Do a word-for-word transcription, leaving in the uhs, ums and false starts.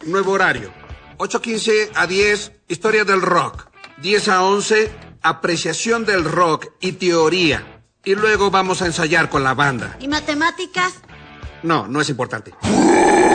nuevo horario. ocho quince a diez, historia del rock. diez a once, apreciación del rock y teoría. Y luego vamos a ensayar con la banda. ¿Y matemáticas? No, no es importante.